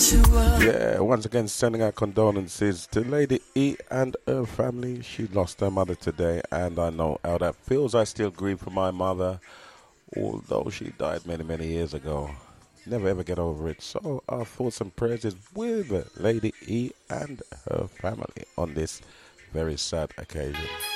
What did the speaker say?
Yeah, once again, sending our condolences to Lady E and her family. She lost her mother today, and I know how that feels. I still grieve for my mother, although she died many, many years ago. Never ever get over it. So our thoughts and prayers is with Lady E and her family on this very sad occasion.